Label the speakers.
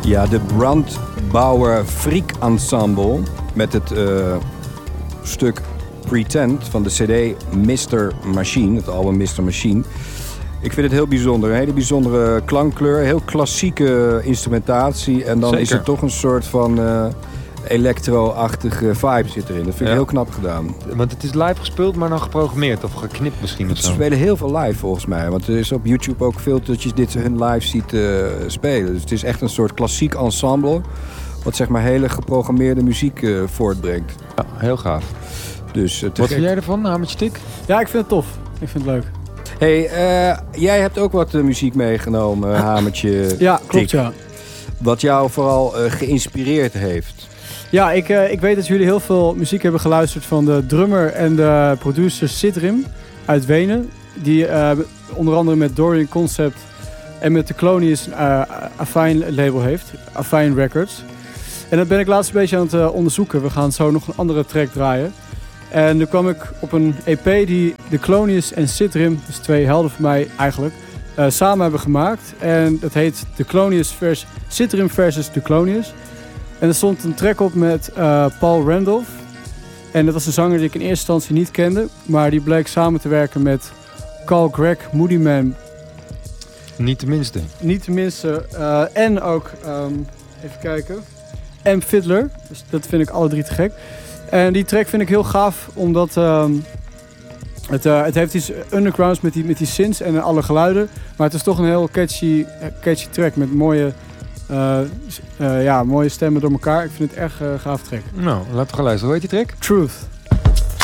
Speaker 1: Ja, de Brandbauer Freak Ensemble met het stuk Pretend van de CD Mr. Machine, het album Mr. Machine. Ik vind het heel bijzonder, een hele bijzondere klankkleur, heel klassieke instrumentatie en dan
Speaker 2: Zeker.
Speaker 1: is er toch een soort van electro-achtige vibe zit erin. Dat vind ik heel knap gedaan.
Speaker 2: Want het is live gespeeld, maar dan geprogrammeerd of geknipt misschien of
Speaker 1: Ze
Speaker 2: zo.
Speaker 1: spelen heel veel live volgens mij. Want er is op YouTube ook veel dat je dit hun live ziet spelen. Dus het is echt een soort klassiek ensemble. Wat zeg maar hele geprogrammeerde muziek voortbrengt.
Speaker 2: Ja, heel gaaf.
Speaker 1: Dus,
Speaker 2: Wat vind jij ervan, Hamertje Tik?
Speaker 3: Ja, ik vind het tof. Ik vind het leuk.
Speaker 1: Hey, jij hebt ook wat muziek meegenomen, Hamertje.
Speaker 3: Ja, klopt
Speaker 1: Tik.
Speaker 3: ja.
Speaker 1: Wat jou vooral geïnspireerd heeft.
Speaker 3: Ja, ik weet dat jullie heel veel muziek hebben geluisterd van de drummer en de producer Sidrim uit Wenen. Die onder andere met Dorian Concept en met The Colonius een Affine label heeft. Affine Records. En dat ben ik laatst een beetje aan het onderzoeken. We gaan zo nog een andere track draaien. En toen kwam ik op een EP die The Colonius en Sidrim, dus twee helden van mij eigenlijk, samen hebben gemaakt. En dat heet The Colonius Sidrim versus The Colonius. En er stond een track op met Paul Randolph. En dat was een zanger die ik in eerste instantie niet kende. Maar die bleek samen te werken met Carl Gregg Moodyman.
Speaker 2: Niet tenminste.
Speaker 3: Niet tenminste. En ook, even kijken, M. Fiddler. Dus dat vind ik alle drie te gek. En die track vind ik heel gaaf, omdat het heeft iets undergrounds met die synths en alle geluiden. Maar het is toch een heel catchy track met mooie stemmen door elkaar. Ik vind het erg gaaf track.
Speaker 2: Nou, laten we gaan luisteren. Hoe heet die track?
Speaker 3: Truth.